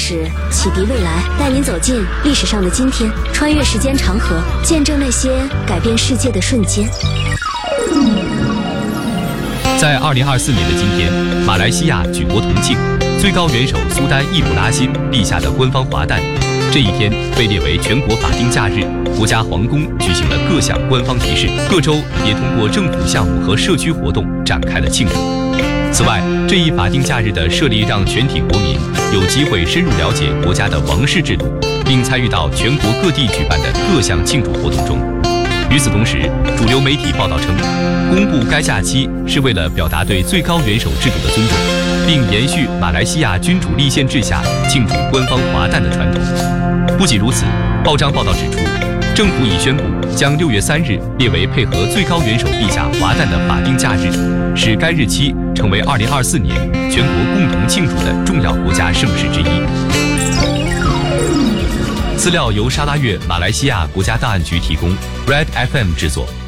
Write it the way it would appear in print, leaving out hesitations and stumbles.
史，启迪未来，带您走进历史上的今天，穿越时间长河，见证那些改变世界的瞬间。 在2024年的今天，马来西亚举国同庆，最高元首苏丹易卜拉欣陛下的官方华诞。这一天被列为全国法定假日，国家皇宫举行了各项官方仪式，各州也通过政府项目和社区活动展开了庆祝。此外，这一法定假日的设立让全体国民有机会深入了解国家的王室制度，并参与到全国各地举办的各项庆祝活动中。与此同时，主流媒体报道称，公布该假期是为了表达对最高元首制度的尊重，并延续马来西亚君主立宪制下庆祝官方华诞的传统。不仅如此，报章报道指出，政府已宣布将6月3日列为配合最高元首陛下华诞的法定假日，使该日期成为2024年全国共同庆祝的重要国家盛事之一。资料由沙拉越马来西亚国家档案局提供 ，Red FM 制作。